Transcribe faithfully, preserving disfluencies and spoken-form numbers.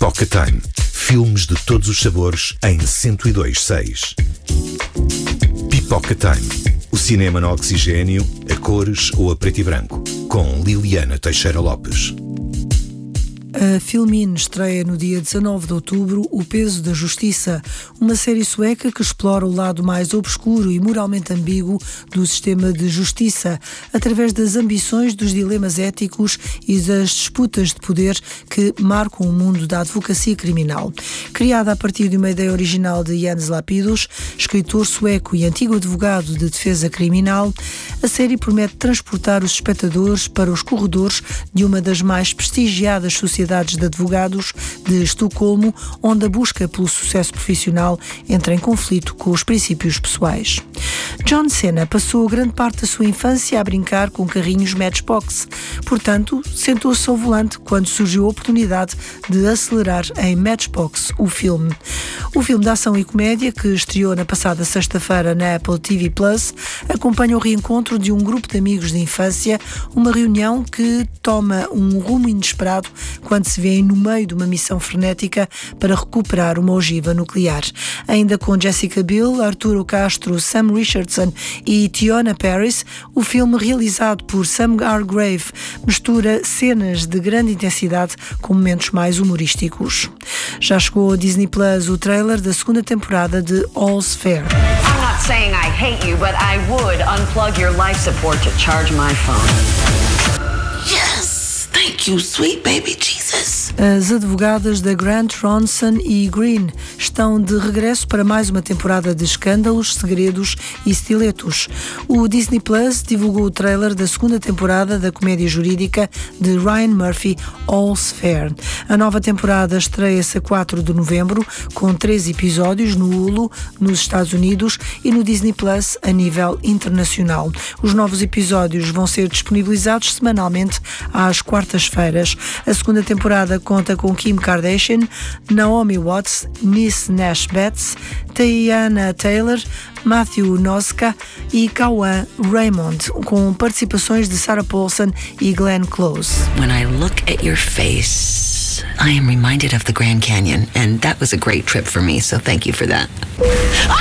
Pipoca Time. Filmes de todos os sabores em cento e dois seis. Pipoca Time. O cinema no oxigênio, a cores ou a preto e branco. Com Liliana Teixeira Lopes. A Filmin estreia no dia dezanove de outubro O Peso da Justiça, uma série sueca que explora o lado mais obscuro e moralmente ambíguo do sistema de justiça, através das ambições, dos dilemas éticos e das disputas de poder que marcam o mundo da advocacia criminal. Criada a partir de uma ideia original de Jens Lapidus, escritor sueco e antigo advogado de defesa criminal, a série promete transportar os espectadores para os corredores de uma das mais prestigiadas sociedades de advogados de Estocolmo, onde a busca pelo sucesso profissional entra em conflito com os princípios pessoais. John Cena passou grande parte da sua infância a brincar com carrinhos Matchbox. Portanto, sentou-se ao volante quando surgiu a oportunidade de acelerar em Matchbox, o filme. O filme de ação e comédia, que estreou na passada sexta-feira na Apple T V Plus, acompanha o reencontro de um grupo de amigos de infância, uma reunião que toma um rumo inesperado quando se vêem no meio de uma missão frenética para recuperar uma ogiva nuclear. Ainda com Jessica Biel, Arturo Castro, Sam Richardson e Teyonah Parris, o filme, realizado por Sam Hargrave, mistura cenas de grande intensidade com momentos mais humorísticos. Já chegou ao Disney Plus o trailer da segunda temporada de All's Fair. I'm not saying I hate you, but I would unplug your life support to charge my phone. Yes, thank you, sweet baby Jesus. As advogadas da Grant, Ronson e Green estão de regresso para mais uma temporada de escândalos, segredos e estiletos. O Disney Plus divulgou o trailer da segunda temporada da comédia jurídica de Ryan Murphy, All's Fair. A nova temporada estreia-se a quatro de novembro, com três episódios no Hulu, nos Estados Unidos, e no Disney Plus a nível internacional. Os novos episódios vão ser disponibilizados semanalmente às quartas-feiras. A segunda temporada conta com Kim Kardashian, Naomi Watts, Miss Nash Betts, Teyana Taylor, Matthew Noska e Kawan Raymond, com participações de Sarah Paulson e Glenn Close. When I look at your face, I am reminded of the Grand Canyon, and that was a great trip for me, so thank you for that.